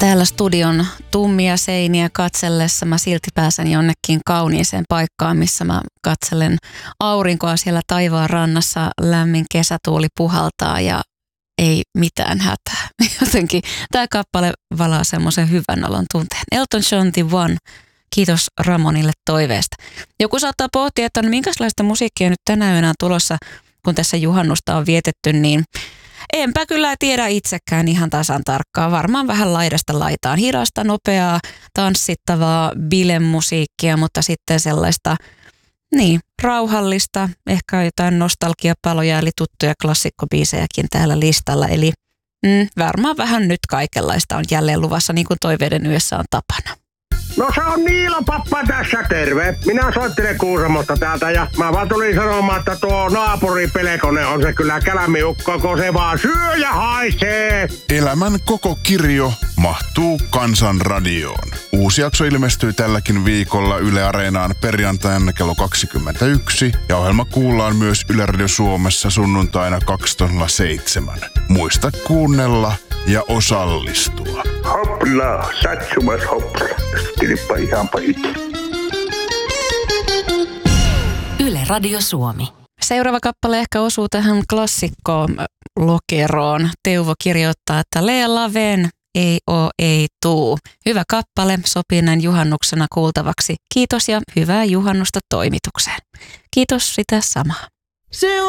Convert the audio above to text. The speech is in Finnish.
Täällä studion tummia seiniä katsellessa mä silti pääsen jonnekin kauniiseen paikkaan, missä mä katselen aurinkoa siellä taivaan rannassa, lämmin kesätuuli puhaltaa ja ei mitään hätää. Jotenkin tämä kappale valaa semmoisen hyvän olon tunteen. Elton John The One. Kiitos Ramonille toiveesta. Joku saattaa pohtia, että minkälaista musiikkia nyt tänä yönä on tulossa, kun tässä juhannusta on vietetty, niin enpä kyllä tiedä itsekään ihan tasan tarkkaan. Varmaan vähän laidasta laitaan. Hidasta, nopeaa, tanssittavaa bilemusiikkia, mutta sitten sellaista rauhallista, ehkä jotain nostalgiapaloja eli tuttuja klassikkobiisejäkin täällä listalla. Eli varmaan vähän nyt kaikenlaista on jälleen luvassa, niin kuin toiveiden yössä on tapana. No se on Niilo Pappa tässä, terve. Minä soittelen Kuusamosta täältä ja mä vaan tulin sanomaan, että tuo naapuri Pelkonen on se kyllä kälämiukko, kun se vaan syö ja haisee. Elämän koko kirjo mahtuu Kansan radioon. Uusi jakso ilmestyy tälläkin viikolla Yle Areenaan perjantaina kello 21 ja ohjelma kuullaan myös Yle Radio Suomessa sunnuntaina 12.07. Muista kuunnella ja osallistua. Hopla, satsumas hopla. Tilippa ihanpa itse. Yle Radio Suomi. Seuraava kappale ehkä osuu tähän klassikko-lokeroon. Teuvo kirjoittaa, että Lea Laven ei tuu. Hyvä kappale, sopii näin juhannuksena kuultavaksi. Kiitos ja hyvää juhannusta toimitukseen. Kiitos sitä samaa. Se